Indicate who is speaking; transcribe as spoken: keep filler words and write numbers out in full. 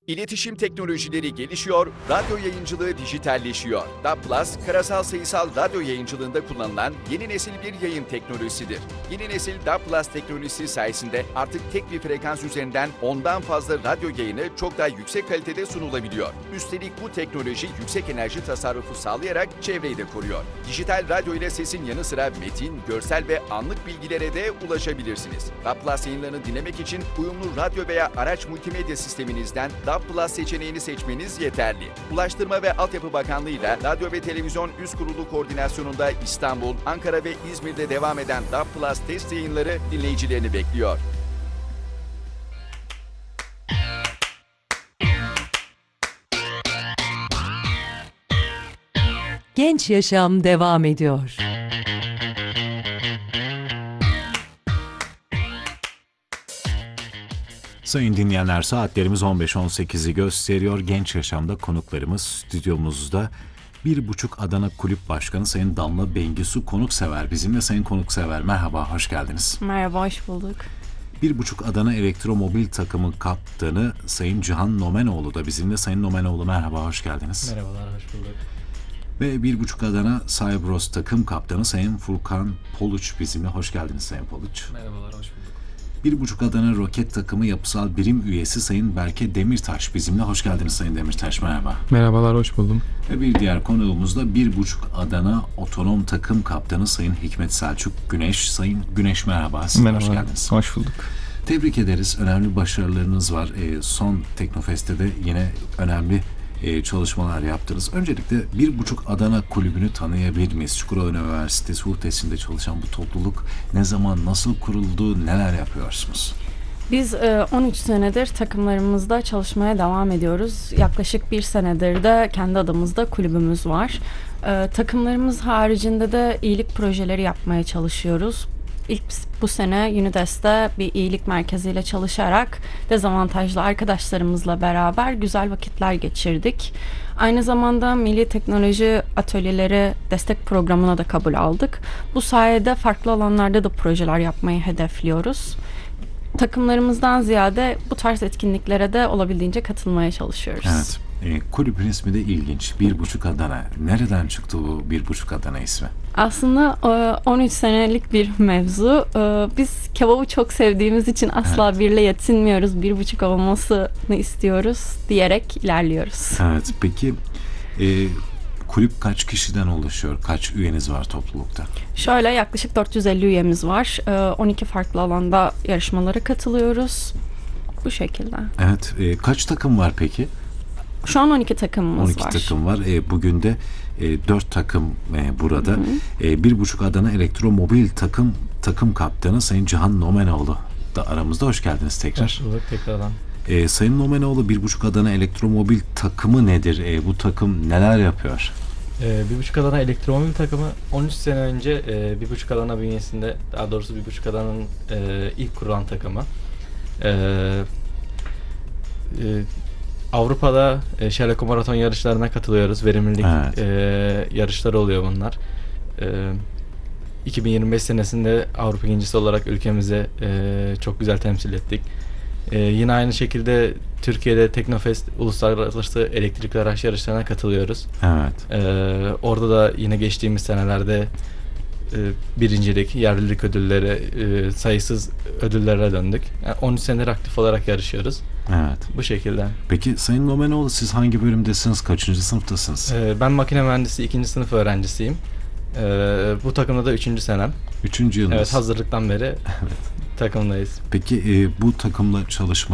Speaker 1: İletişim teknolojileri gelişiyor, radyo yayıncılığı dijitalleşiyor. D A B Plus, karasal sayısal radyo yayıncılığında kullanılan yeni nesil bir yayın teknolojisidir. Yeni nesil D A B Plus teknolojisi sayesinde artık tek bir frekans üzerinden ondan fazla radyo yayını çok daha yüksek kalitede sunulabiliyor. Üstelik bu teknoloji yüksek enerji tasarrufu sağlayarak çevreyi de koruyor. Dijital radyo ile sesin yanı sıra metin, görsel ve anlık bilgilere de ulaşabilirsiniz. D A B Plus yayınlarını dinlemek için uyumlu radyo veya araç multimedya sisteminizden D A B Plus seçeneğini seçmeniz yeterli. Ulaştırma ve Altyapı Bakanlığı ile Radyo ve Televizyon Üst Kurulu koordinasyonunda İstanbul, Ankara ve İzmir'de devam eden D A B Plus test yayınları dinleyicilerini bekliyor.
Speaker 2: Genç Yaşam devam ediyor.
Speaker 3: Sayın dinleyenler, saatlerimiz on beş on sekizi gösteriyor. Genç Yaşam'da konuklarımız stüdyomuzda. Bir buçuk Adana Kulüp Başkanı Sayın Damla Bengisu konuksever bizimle. Sayın konuksever, merhaba, hoş geldiniz.
Speaker 4: Merhaba, hoş bulduk.
Speaker 3: Bir buçuk Adana Elektromobil takımı kaptanı Sayın Cihan Nomenoğlu da bizimle. Sayın Nomenoğlu, merhaba, hoş geldiniz.
Speaker 5: Merhabalar, hoş bulduk.
Speaker 3: Ve bir buçuk Adana Cybros takım kaptanı Sayın Furkan Poluç bizimle. Hoş geldiniz Sayın Poluç.
Speaker 5: Merhabalar, hoş bulduk.
Speaker 3: Bir buçuk Adana Roket takımı yapısal birim üyesi Sayın Berke Demirtaş bizimle. Hoş geldiniz Sayın Demirtaş, merhaba.
Speaker 6: Merhabalar, hoş buldum.
Speaker 3: Ve bir diğer konuğumuz da bir buçuk Adana Otonom takım kaptanı Sayın Hikmet Selçuk Güneş. Sayın Güneş, merhaba, siz
Speaker 6: Merhaba,
Speaker 3: hoş geldiniz.
Speaker 6: Hoş bulduk.
Speaker 3: Tebrik ederiz, önemli başarılarınız var. E, son Teknofest'te de yine önemli e, çalışmalar yaptınız. Öncelikle bir buçuk Adana Kulübü'nü tanıyabilir miyiz? Çukurova Üniversitesi Huhtesi'nde çalışan bu topluluk ne zaman, nasıl kuruldu, neler yapıyorsunuz?
Speaker 4: Biz on üç senedir takımlarımızda çalışmaya devam ediyoruz. Yaklaşık bir senedir de kendi adımızda kulübümüz var. Takımlarımız haricinde de iyilik projeleri yapmaya çalışıyoruz. İlk bu sene Unides'te bir iyilik merkeziyle çalışarak dezavantajlı arkadaşlarımızla beraber güzel vakitler geçirdik. Aynı zamanda Milli Teknoloji Atölyeleri Destek Programı'na da kabul aldık. Bu sayede farklı alanlarda da projeler yapmayı hedefliyoruz. Takımlarımızdan ziyade bu tarz etkinliklere de olabildiğince katılmaya çalışıyoruz.
Speaker 3: Evet. E, kulübün ismi de ilginç. Bir buçuk Adana. Nereden çıktı bu bir buçuk Adana ismi?
Speaker 4: Aslında on üç senelik bir mevzu. Biz kebabı çok sevdiğimiz için asla evet. birle yetinmiyoruz. Bir buçuk olmasını istiyoruz diyerek ilerliyoruz.
Speaker 3: Evet. Peki e, kulüp kaç kişiden oluşuyor? Kaç üyeniz var toplulukta?
Speaker 4: Şöyle, yaklaşık dört yüz elli üyemiz var. on iki farklı alanda yarışmalara katılıyoruz. Bu şekilde.
Speaker 3: Evet. E, kaç takım var peki?
Speaker 4: Şu an on iki takımımız
Speaker 3: on iki
Speaker 4: var.
Speaker 3: on iki takım var. E, bugün de e, dört takım e, burada. Hı hı. E, bir buçuk Adana Elektromobil takım takım kaptanı Sayın Cihan Nomenoğlu da aramızda. Hoş geldiniz tekrar.
Speaker 5: Hoş bulduk tekrardan.
Speaker 3: E, Sayın Nomenoğlu, bir buçuk Adana Elektromobil takımı nedir? E, bu takım neler yapıyor?
Speaker 5: E, bir buçuk Adana Elektromobil takımı on üç sene önce e, bir buçuk Adana bünyesinde, daha doğrusu bir buçuk Adana'nın e, ilk kurulan takımı. E, e, Avrupa'da e, Şeleko Maraton yarışlarına katılıyoruz. Verimlilik evet. e, yarışları oluyor bunlar. E, iki bin yirmi beş senesinde Avrupa ikincisi olarak ülkemize e, çok güzel temsil ettik. E, yine aynı şekilde Türkiye'de Teknofest Uluslararası Elektrikli Araç yarışlarına katılıyoruz.
Speaker 3: Evet.
Speaker 5: E, orada da yine geçtiğimiz senelerde e, birincilik, yerlilik ödülleri, e, sayısız ödüllere döndük. Yani on üç senedir aktif olarak yarışıyoruz.
Speaker 3: Evet.
Speaker 5: Bu şekilde.
Speaker 3: Peki Sayın Nomenoğlu, siz hangi bölümdesiniz? Kaçıncı sınıftasınız?
Speaker 5: Ee, ben makine mühendisi ikinci sınıf öğrencisiyim. Ee, bu takımda da üçüncü senem.
Speaker 3: Üçüncü yılınız.
Speaker 5: Evet, hazırlıktan beri evet. takımdayız.
Speaker 3: Peki e, bu takımla çalışma